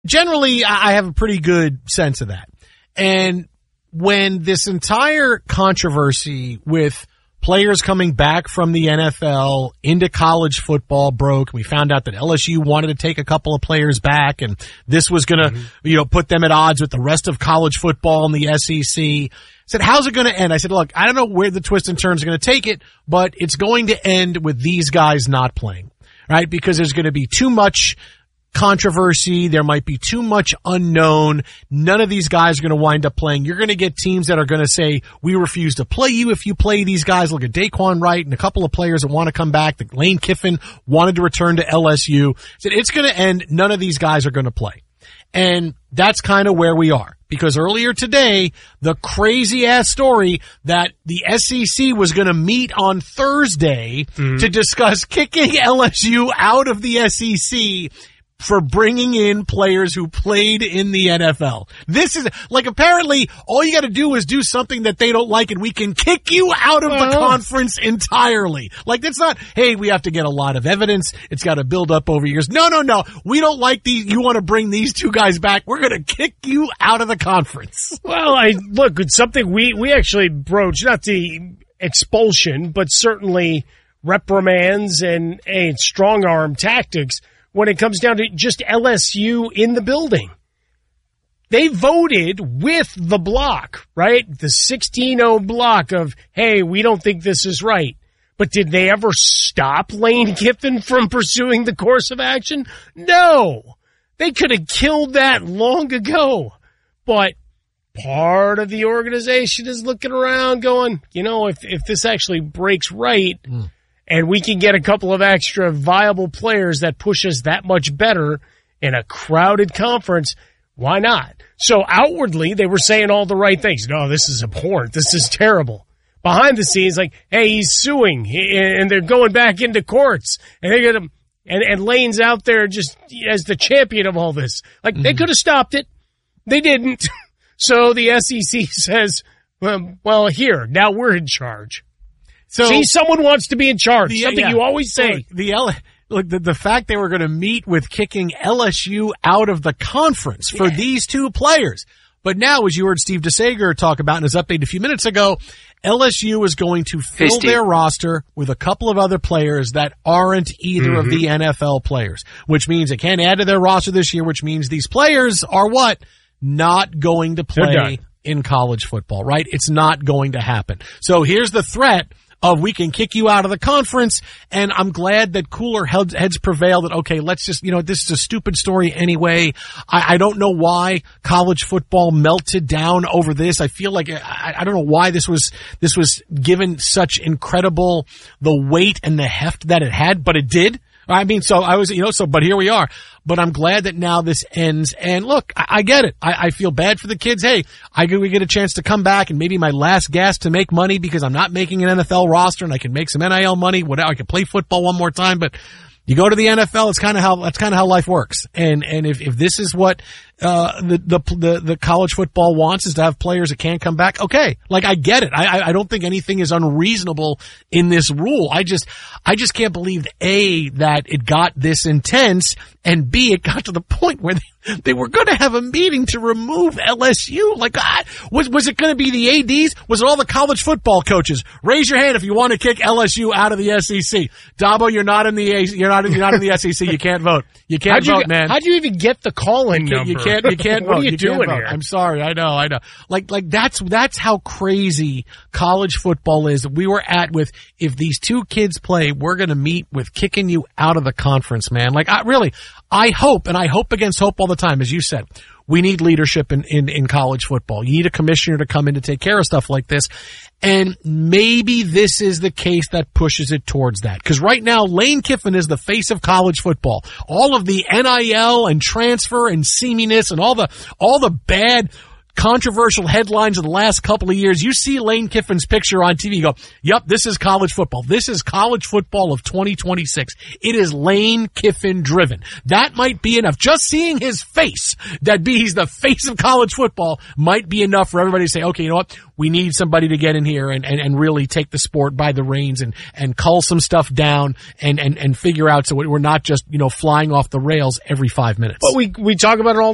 generally, I have a pretty good sense of that. And when this entire controversy with players coming back from the NFL into college football broke, we found out that LSU wanted to take a couple of players back, and this was going to, put them at odds with the rest of college football in the SEC. I said, how's it going to end? I said, look, I don't know where the twists and turns are going to take it, but it's going to end with these guys not playing, right? Because there's going to be too much controversy. There might be too much unknown. None of these guys are going to wind up playing. You're going to get teams that are going to say, we refuse to play you if you play these guys. Look at Daquan Wright and a couple of players that want to come back. Lane Kiffin wanted to return to LSU. Said it's going to end. None of these guys are going to play. And that's kind of where we are. Because earlier today, the crazy ass story that the SEC was going to meet on Thursday to discuss kicking LSU out of the SEC for bringing in players who played in the NFL. This is, apparently, all you gotta do is do something that they don't like and we can kick you out of the conference entirely. That's not, hey, we have to get a lot of evidence. It's gotta build up over years. No. We don't like these. You want to bring these two guys back. We're gonna kick you out of the conference. Well, look, it's something we actually broached, not the expulsion, but certainly reprimands and strong arm tactics when it comes down to just LSU in the building. They voted with the block, right? The 16-0 block of, hey, we don't think this is right. But did they ever stop Lane Kiffin from pursuing the course of action? No. They could have killed that long ago. But part of the organization is looking around going, if this actually breaks right, and we can get a couple of extra viable players that push us that much better in a crowded conference, why not? So outwardly, they were saying all the right things. No, this is abhorrent. This is terrible. Behind the scenes, hey, he's suing, and they're going back into courts, and they get him, and Lane's out there just as the champion of all this. They could have stopped it. They didn't. So the SEC says, well, here, now we're in charge. So, see, someone wants to be in charge. Something you always say. The fact they were going to meet with kicking LSU out of the conference for these two players. But now, as you heard Steve DeSager talk about in his update a few minutes ago, LSU is going to fill their roster with a couple of other players that aren't either of the NFL players, which means they can't add to their roster this year, which means these players are what? Not going to play in college football, right? It's not going to happen. So here's the threat of we can kick you out of the conference, and I'm glad that cooler heads prevail that, okay, let's just, this is a stupid story anyway. I don't know why college football melted down over this. I feel like, I don't know why this was given such incredible, the weight and the heft that it had, but it did. I mean, but here we are. But I'm glad that now this ends. And look, I get it. I feel bad for the kids. Hey, we get a chance to come back and maybe my last gasp to make money because I'm not making an NFL roster and I can make some NIL money. Whatever. I can play football one more time. But you go to the NFL, that's kind of how life works. And if this is what the college football wants, is to have players that can't come back, okay. I get it. I don't think anything is unreasonable in this rule. I just can't believe A, that it got this intense, and B, it got to the point where they were going to have a meeting to remove LSU. Was it going to be the ADs? Was it all the college football coaches? Raise your hand if you want to kick LSU out of the SEC. Dabo, you're not in the SEC. You can't vote. You can't vote, man. How'd you even get the call-in number? You can't vote. What are you doing here? I'm sorry. I know. That's how crazy college football is. We were at with, if these two kids play, we're going to meet with kicking you out of the conference, man. I hope, and I hope against hope all the time, as you said, we need leadership in college football. You need a commissioner to come in to take care of stuff like this. And maybe this is the case that pushes it towards that. Because right now, Lane Kiffin is the face of college football. All of the NIL and transfer and seaminess and all the bad controversial headlines of the last couple of years. You see Lane Kiffin's picture on TV, you go, yep, this is college football. This is college football of 2026. It is Lane Kiffin driven. That might be enough. Just seeing his face, he's the face of college football, might be enough for everybody to say, okay, you know what? We need somebody to get in here and really take the sport by the reins and cull some stuff down and figure out so we're not just, flying off the rails every 5 minutes. But we talk about it all